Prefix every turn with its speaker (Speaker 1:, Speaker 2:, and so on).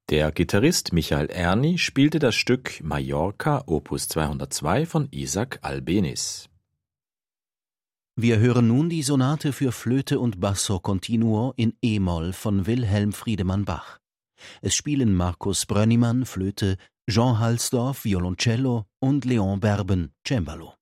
Speaker 1: Der Gitarrist Michael Erny spielte das Stück Mallorca Opus 202 von Isaac Albéniz.
Speaker 2: Wir hören nun die Sonate für Flöte und Basso Continuo in e-Moll von Wilhelm Friedemann Bach. Es spielen Markus Brönnimann, Flöte, Jean Halsdorf, Violoncello und Leon Berben, Cembalo.